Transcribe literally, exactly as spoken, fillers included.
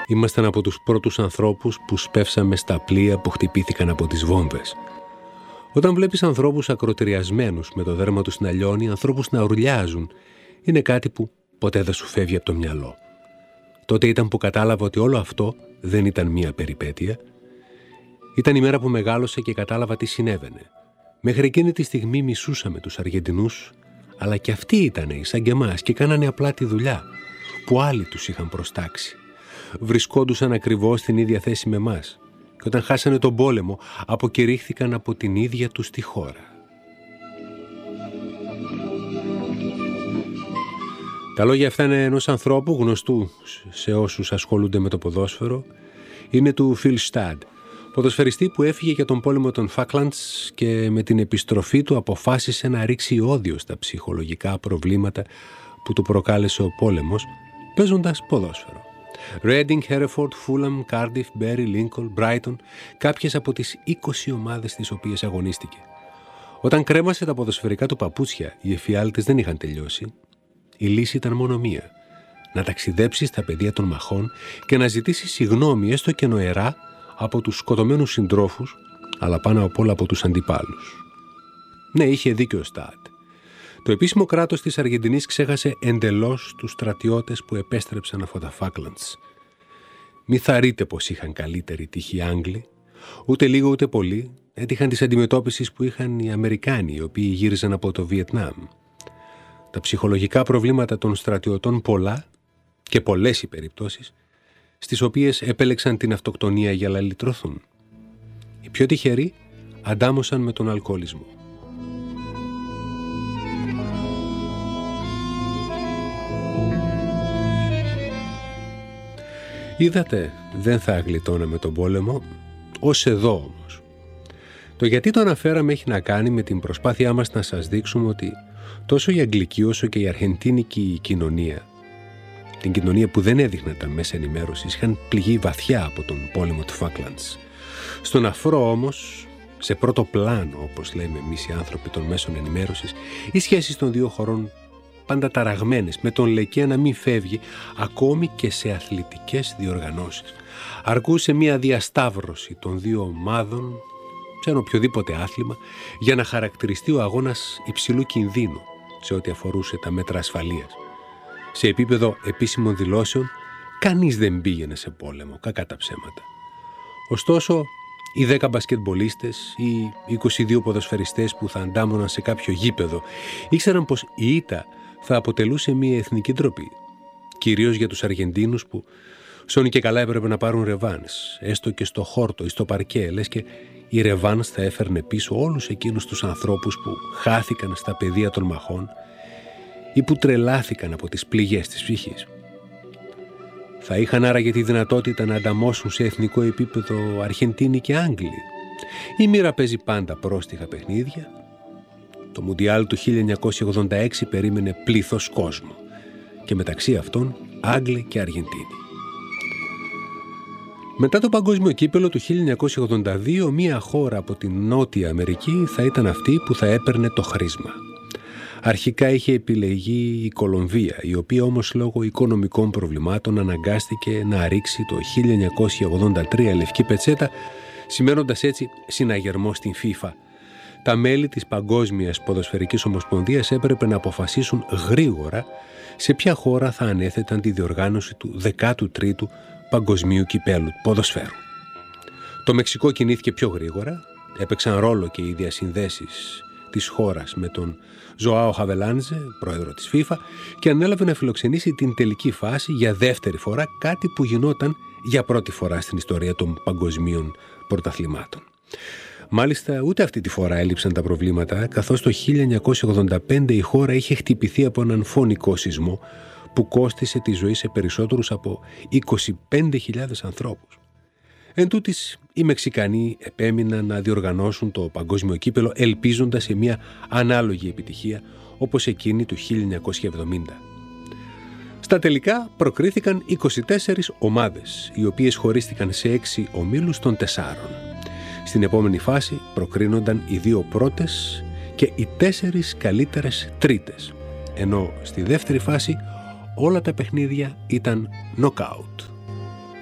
Ήμασταν από τους πρώτους ανθρώπους που σπεύσαμε στα πλοία που χτυπήθηκαν από τις βόμβες. Όταν βλέπεις ανθρώπους ακροτηριασμένους με το δέρμα τους να λιώνει, ανθρώπους να ουρλιάζουν, είναι κάτι που ποτέ δεν σου φεύγει από το μυαλό. Τότε ήταν που κατάλαβα ότι όλο αυτό δεν ήταν μία περιπέτεια. Ήταν η μέρα που μεγάλωσα και κατάλαβα τι συνέβαινε. Μέχρι εκείνη τη στιγμή μισούσαμε τους Αργεντινούς, αλλά και αυτοί ήτανε σαν και εμάς και κάνανε απλά τη δουλειά που άλλοι τους είχαν προστάξει. Βρισκόντουσαν ακριβώς στην ίδια θέση με εμάς και όταν χάσανε τον πόλεμο αποκηρύχθηκαν από την ίδια τους τη χώρα. Τα λόγια αυτά είναι ενός ανθρώπου γνωστού σε όσους ασχολούνται με το ποδόσφαιρο. Είναι του Phil Stad, ποδοσφαιριστή που έφυγε για τον πόλεμο των Falklands και με την επιστροφή του αποφάσισε να ρίξει όδιο στα ψυχολογικά προβλήματα που του προκάλεσε ο πόλεμος παίζοντας ποδόσφαιρο. Reading, Hereford, Fulham, Cardiff, Bury, Lincoln, Brighton, κάποιες από τις είκοσι ομάδες τις οποίες αγωνίστηκε. Όταν κρέμασε τα ποδοσφαιρικά του παπούτσια, οι εφιάλτες δεν είχαν τελειώσει. Η λύση ήταν μόνο μία: να ταξιδέψει στα πεδία των μαχών και να ζητήσει συγγνώμη έστω και νοερά από τους σκοτωμένους συντρόφους, αλλά πάνω απ' όλα από τους αντιπάλους. Ναι, είχε δίκιο ο Στάτ. Το επίσημο κράτος της Αργεντινής ξέχασε εντελώς τους στρατιώτες που επέστρεψαν από τα Falklands. Μη θαρρείτε πως είχαν καλύτερη τύχη οι Άγγλοι. Ούτε λίγο ούτε πολύ έτυχαν της αντιμετώπισης που είχαν οι Αμερικάνοι, οι οποίοι γύριζαν από το Βιετνάμ. Τα ψυχολογικά προβλήματα των στρατιωτών πολλά και πολλές οι περιπτώσεις στις οποίες επέλεξαν την αυτοκτονία για να λυτρωθούν. Οι πιο τυχεροί αντάμωσαν με τον αλκοολισμό. Είδατε, δεν θα γλιτώναμε τον πόλεμο, ως εδώ όμως. Το γιατί το αναφέραμε έχει να κάνει με την προσπάθειά μας να σας δείξουμε ότι τόσο η αγγλική όσο και η αρχεντίνικη κοινωνία, την κοινωνία που δεν έδειχνε τα μέσα ενημέρωσης, είχαν πληγεί βαθιά από τον πόλεμο του Falklands. Στον αφρό όμως, σε πρώτο πλάνο, όπως λέμε εμείς οι άνθρωποι των μέσων ενημέρωσης, οι σχέσεις των δύο χωρών πάντα ταραγμένες, με τον Λεκέ να μην φεύγει ακόμη και σε αθλητικές διοργανώσεις. Αρκούσε μια διασταύρωση των δύο ομάδων σε ένα οποιοδήποτε άθλημα για να χαρακτηριστεί ο αγώνας υψηλού κινδύνου σε ό,τι αφορούσε τα μέτρα ασφαλείας. Σε επίπεδο επίσημων δηλώσεων, κανείς δεν πήγαινε σε πόλεμο, κακά τα ψέματα. Ωστόσο, οι δέκα μπασκετμπολίστες ή οι είκοσι δύο ποδοσφαιριστές που θα αντάμωναν σε κάποιο γήπεδο ήξεραν πως η ήττα θα αποτελούσε μια εθνική ντροπή. Κυρίως για τους Αργεντίνους που σώνει και καλά έπρεπε να πάρουν ρεβάνς, έστω και στο χόρτο ή στο παρκέ, λες και η ρεβάνς θα έφερνε πίσω όλους εκείνους τους ανθρώπους που χάθηκαν στα πεδία των μαχών ή που τρελάθηκαν από τις πληγές της ψυχής. Θα είχαν άραγε τη δυνατότητα να ανταμώσουν σε εθνικό επίπεδο Αργεντίνοι και Άγγλοι. Η μοίρα παίζει πάντα πρόστιχα παιχνίδια. Το Μουντιάλ του χίλια εννιακόσια ογδόντα έξι περίμενε πλήθος κόσμο και μεταξύ αυτών Άγγλοι και Αργεντίνοι. Μετά το παγκόσμιο κύπελλο του χίλια εννιακόσια ογδόντα δύο, μία χώρα από την Νότια Αμερική θα ήταν αυτή που θα έπαιρνε το χρήσμα. Αρχικά είχε επιλεγεί η Κολομβία, η οποία όμως λόγω οικονομικών προβλημάτων αναγκάστηκε να ρίξει το χίλια εννιακόσια ογδόντα τρία λευκή πετσέτα, σημαίνοντας έτσι συναγερμό στην FIFA. Τα μέλη της Παγκόσμιας Ποδοσφαιρικής Ομοσπονδίας έπρεπε να αποφασίσουν γρήγορα σε ποια χώρα θα ανέθεταν τη διοργάνωση του δεκάτου τρίτου Παγκοσμίου Κυπέλλου Ποδοσφαίρου. Το Μεξικό κινήθηκε πιο γρήγορα, έπαιξαν ρόλο και οι διασυνδέσεις της χώρας με τον Ζωάο Χαβελάνζε, πρόεδρο της FIFA, και ανέλαβε να φιλοξενήσει την τελική φάση για δεύτερη φορά, κάτι που γινόταν για πρώτη φορά στην ιστορία των παγκοσμίων πρωταθλημάτων. Μάλιστα, ούτε αυτή τη φορά έλειψαν τα προβλήματα, καθώς το χίλια εννιακόσια ογδόντα πέντε η χώρα είχε χτυπηθεί από έναν φωνικό σεισμό που κόστισε τη ζωή σε περισσότερους από είκοσι πέντε χιλιάδες ανθρώπους. Εν τούτης, οι Μεξικανοί επέμειναν να διοργανώσουν το παγκόσμιο κύπελλο ελπίζοντας σε μια ανάλογη επιτυχία όπως εκείνη του χίλια εννιακόσια εβδομήντα. Στα τελικά προκρίθηκαν είκοσι τέσσερις ομάδες, οι οποίες χωρίστηκαν σε έξι ομίλους των τεσσάρων. Στην επόμενη φάση προκρίνονταν οι δύο πρώτες και οι τέσσερις καλύτερες τρίτες, ενώ στη δεύτερη φάση όλα τα παιχνίδια ήταν knockout.